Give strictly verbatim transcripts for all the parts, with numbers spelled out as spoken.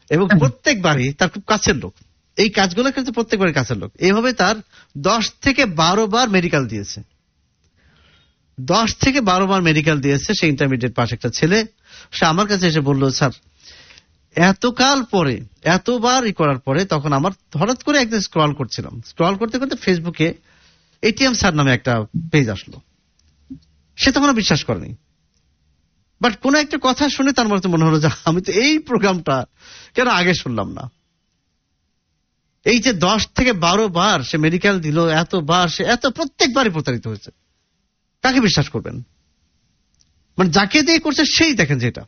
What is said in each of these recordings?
এবং প্রত্যেকবারই তার খুব কাছের লোক, এই কাজগুলো কিন্তু প্রত্যেকবারই কাছের লোক। এইভাবে তার দশ থেকে বারো বার মেডিকেল দিয়েছে, দশ থেকে বারো বার মেডিকেল দিয়েছে। সে ইন্টারমিডিয়েট পাস একটা ছেলে। সে আমার কাছে এসে বলল, স্যার এতকাল পরে, এতবার ই করার পরে, তখন আমার হঠাৎ করে একদিন স্ক্রল করছিলাম, স্ক্রল করতে করতে ফেসবুকে এটিএম স্যার নামে একটা পেজ আসলো। সে তখন বিশ্বাস করেনি, বাট কোন একটা কথা শুনে তার মধ্যে মনে হলো যে আমি তো এই প্রোগ্রামটা কেন আগে শুনলাম না। এই যে দশ থেকে বারো বার সে মেডিকেল দিল, এতবার সে এত প্রত্যেকবারই প্রতারিত হয়েছে। কাকে বিশ্বাস করবেন? মানে যাকে দিয়ে করছে সেই দেখেন যেটা।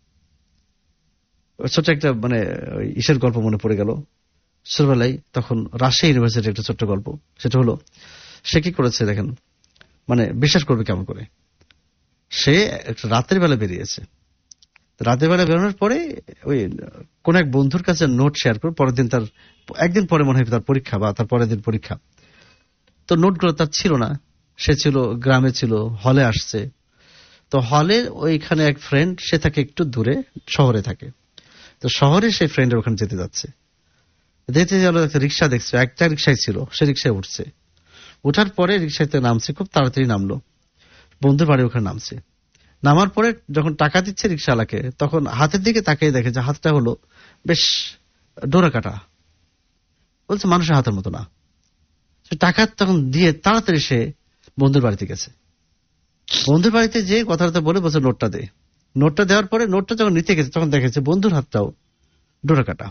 ছোট একটা মানে ইসের গল্প মনে পড়ে গেল ছোটবেলায়, তখন রাজশাহী ইউনিভার্সিটির একটা ছোট্ট গল্প। সেটা হলো, সে কি করেছে দেখেন, মানে বিশ্বাস করবে কেমন করে। সে একটা রাতের বেলা বেরিয়েছে, রাতের বেলা বেরোনোর পরে ওই কোন এক বন্ধুর কাছে নোট শেয়ার করে, পরের দিন তার, একদিন পরে মনে হয় তার পরীক্ষা বা তার পরের দিন পরীক্ষা, তো নোটগুলো তার ছিল না। সে ছিল গ্রামে, ছিল হলে আসছে। তো হলে ওইখানে এক ফ্রেন্ড, সে থাকে একটু দূরে, শহরে থাকে। তো শহরে সেই ফ্রেন্ডের ওখানে যেতে যাচ্ছে, যেতে গেল একটা রিক্সা দেখছে, একটা রিক্সায় ছিল, সে রিক্সায় উঠছে। উঠার পরে রিক্সাতে নামছে, খুব তাড়াতাড়ি নামলো, বন্ধুর বাড়ি ওখানে নামছে। নামার পরে যখন টাকা দিচ্ছে রিক্সাওয়ালাকে, তখন হাতের দিকে তাকিয়ে দেখে যে হাতটা হলো বেশ ডোরা কাটা। বলছে মানুষের হাতের মতো না। টাকা তখন দিয়ে তাড়াতাড়ি সে বন্ধুর বাড়িতে গেছে। বন্ধুর বাড়িতে যে কথাটা বলে বলছে নোটটা দে। নোটটা দেওয়ার পরে নোটটা যখন নিতে গেছে, তখন দেখেছে বন্ধুর হাতটাও ডোরা কাটা।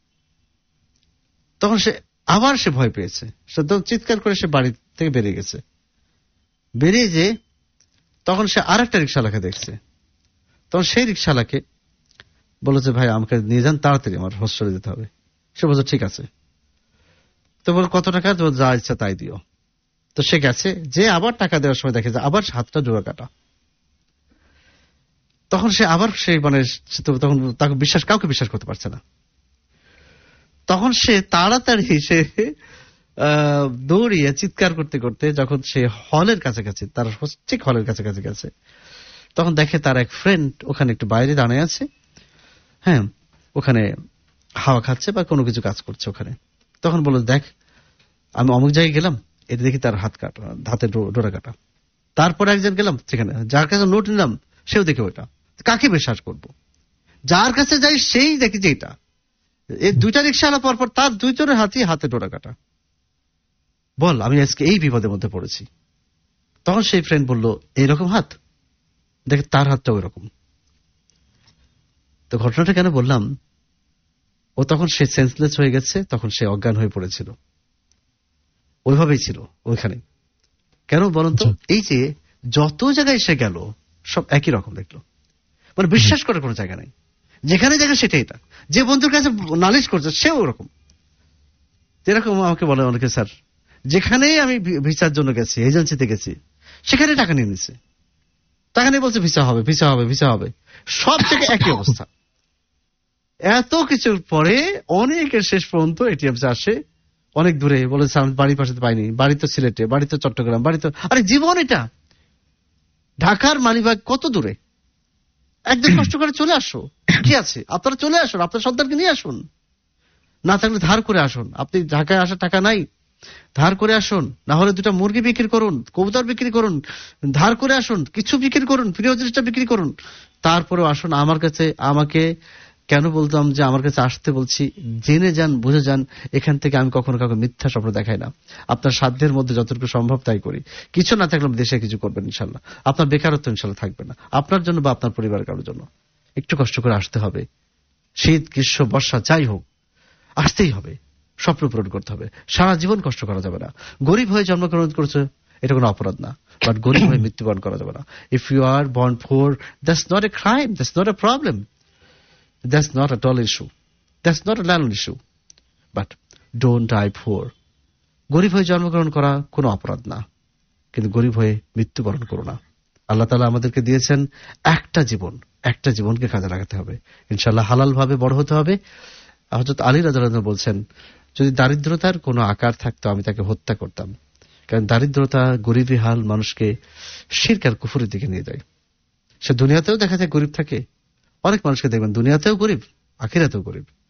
তখন সে আবার সে ভয় পেয়েছে, সে তো চিৎকার করে সে বাড়ি থেকে বেরিয়ে গেছে। বেরিয়ে যে তখন সে আর একটা রিক্সাওয়ালাকে দেখছে। তখন সেই রিক্সাওয়ালাকে বলেছে, ভাই আমাকে নিয়ে যান তাড়াতাড়ি, আমার হসপিটালে যেতে হবে। সে বলছে ঠিক আছে। তো বল কত টাকা? তো যা ইচ্ছা তাই দিও। তো সে গেছে, যে আবার টাকা দেওয়ার সময় দেখে যে আবার হাতটা জোড়া কাটা। তখন সে আবার সেই মানে তখন তাকে বিশ্বাস, কাউকে বিশ্বাস করতে পারছে না। তখন সে তাড়াতাড়ি সে দৌড়িয়ে চিৎকার করতে করতে যখন সে হলের কাছাকাছি, তার ঠিক হলের কাছাকাছি গেছে, তখন দেখে তার এক ফ্রেন্ড ওখানে একটু বাইরে দাঁড়িয়ে আছে। হ্যাঁ, ওখানে হাওয়া খাচ্ছে বা কোনো কিছু কাজ করছে ওখানে। তখন বলল, দেখ আমি অমুক জায়গায় গেলাম, এটা দেখি তার হাত কাটা, হাতের ডোরা কাটা। তারপর একজন গেলাম সেখানে, যার কাছে নোট নিলাম সেও দেখে ওইটা। কাকে বিশ্বাস করব? যার কাছে যাই সেই দেখি যে এটা। এই দুইটা রিক্সাওয়ালা পর পর তার দুইজনের হাতই হাতে ডোরা কাটা। বল আমি আজকে এই বিপদের মধ্যে পড়েছি। তখন সেই ফ্রেন্ড বলল, এইরকম হাত দেখে তার হাতটা ওই রকম। তো ঘটনাটা কেন বললাম, ও তখন সে সেন্সলেস হয়ে গেছে, তখন সে অজ্ঞান হয়ে পড়েছিল, ওইভাবেই ছিল ওইখানে। কেন বলুন তো? এই যে যত জায়গায় সে গেল সব একই রকম দেখলো, মানে বিশ্বাস করার কোনো জায়গা নেই। যেখানে জায়গা সেটাই, এটা যে বন্ধুর কাছে নালিশ করছে সেও ওরকম। যেরকম আমাকে বলে অনেকে, স্যার যেখানেই আমি ভিসার জন্য গেছি, এজেন্সিতে গেছি, সেখানে টাকা নিয়ে নিচ্ছে, টাকা নিয়ে বলছে ভিসা হবে, ভিসা হবে, ভিসা হবে। সব থেকে একই অবস্থা। এত কিছুর পরে অনেকের শেষ পর্যন্ত এটিএম আসে অনেক দূরে, বলে আমি বাড়ির পাশে পাইনি, বাড়ি তো সিলেটে, বাড়ি তো চট্টগ্রাম, বাড়ি তো, আরে জীবন এটা ঢাকার মালিবাগ কত দূরে, একদিন কষ্ট করে চলে আসো, কি আছে, আপনারা চলে আসুন, আপনার সন্তানকে নিয়ে আসুন, না থাকলে ধার করে আসুন। আপনি ঢাকায় আসার টাকা নাই, ধার করে আসুন, না হলে দুটা মুরগি বিক্রি করুন, কবুতর বিক্রি করুন, ধার করে আসুন, কিছু বিক্রি করুন, প্রিয় জিনিসটা বিক্রি করুন, তারপরেও আসুন আমার কাছে। আমাকে কেন বলতাম যে আমার কাছে আসতে বলছি, জেনে যান, বুঝে যান, এখান থেকে আমি কখনো কাউকে মিথ্যা স্বপ্ন দেখাই না। আপনার সাধ্যের মধ্যে যতটুকু সম্ভব তাই করি। কিছু না থাকলে দেশে কিছু করবেন ইনশাল্লাহ, আপনার বেকারত্ব ইনশাল্লাহ থাকবে না, আপনার জন্য বা আপনার পরিবার কারোর জন্য। একটু কষ্ট করে আসতে হবে, শীত গ্রীষ্ম বর্ষা যাই হোক আসতেই হবে, স্বপ্ন পূরণ করতে হবে। সারা জীবন কষ্ট করা যাবে না। গরিব হয়ে জন্মগ্রহণ করেছে এটা কোনো অপরাধ না, বাট গরিব হয়ে মৃত্যুবরণ করা যাবে না। If you are born poor, that's not a crime, that's not a problem, that's not at all issue, that's not a land issue, but don't die পোর। গরিব হয়ে জন্মগ্রহণ করা কোনো অপরাধ না, কিন্তু গরিব হয়ে মৃত্যুবরণ করো না। আল্লাহ তাআলা আমাদেরকে দিয়েছেন একটা জীবন, একটা জীবনকে কাজে লাগাতে হবে। ইনশাআল্লাহ হালাল ভাবে বড় হতে হবে। হযরত আলী রাদিয়াল্লাহু আনহু বলছেন, যদি দারিদ্রতার কোনো আকার থাকতো আমি তাকে হত্যা করতাম, কারণ দারিদ্রতা, গরিবী হাল মানুষকে শিরক আর কুফরের দিকে নিয়ে যায়। সে দুনিয়াতেও দেখা যায় গরিব থাকে, অনেক মানুষকে দেখবেন দুনিয়াতেও গরিব, আখিরাতেও গরিব।